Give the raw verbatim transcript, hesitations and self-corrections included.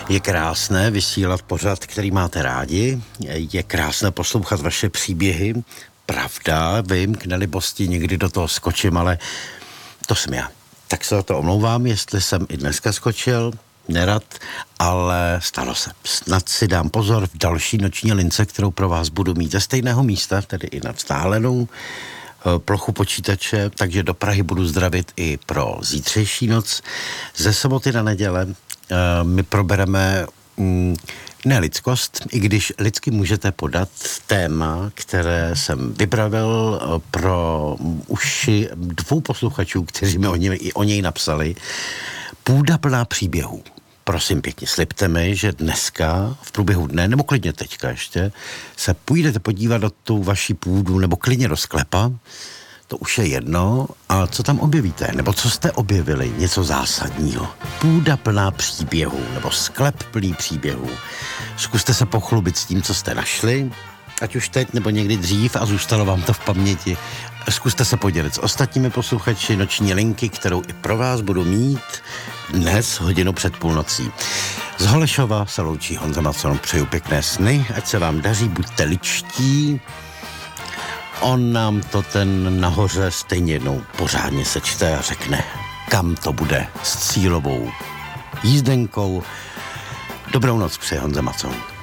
Je krásné vysílat pořad, který máte rádi, je krásné poslouchat vaše příběhy. Pravda, vím, k nelibosti někdy do toho skočím, ale to jsem já. Tak se za to omlouvám, jestli jsem i dneska skočil, nerad, ale stalo se. Snad si dám pozor v další noční lince, kterou pro vás budu mít ze stejného místa, tedy i na vzdálenou plochu počítače, takže do Prahy budu zdravit i pro zítřejší noc. Ze soboty na neděle uh, my probereme um, ne lidskost, i když lidsky můžete podat téma, které jsem vypravil pro uši dvou posluchačů, kteří mi o něj, i o něj napsali. Půda plná příběhů. Prosím pěkně, slibte mi, že dneska v průběhu dne, nebo klidně teďka ještě, se půjdete podívat do tu vaši půdu, nebo klidně do sklepa, to už je jedno, a co tam objevíte, nebo co jste objevili, něco zásadního. Půda plná příběhů, nebo sklep plný příběhů. Zkuste se pochlubit s tím, co jste našli, ať už teď, nebo někdy dřív, a zůstalo vám to v paměti. Zkuste se podělit s ostatními posluchači noční linky, kterou i pro vás budu mít dnes hodinu před půlnocí. Z Holešova se loučí Honza Macon, přeju pěkné sny, ať se vám daří, buďte ličtí. On nám to ten nahoře stejně jednou pořádně sečte a řekne, kam to bude s cílovou jízdenkou. Dobrou noc přeje Honza Macon.